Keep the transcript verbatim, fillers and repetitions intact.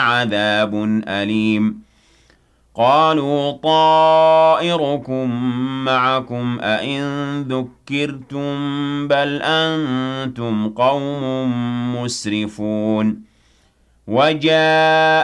عَذَابٌ أَلِيمٌ قَالُوا طَائِرُكُم مَّعَكُمْ ۚ أَئِن ذُكِّرْتُم ۚ بَلْ أَنتُمْ قَوْمٌ مُّسْرِفُونَ وَجَاءَ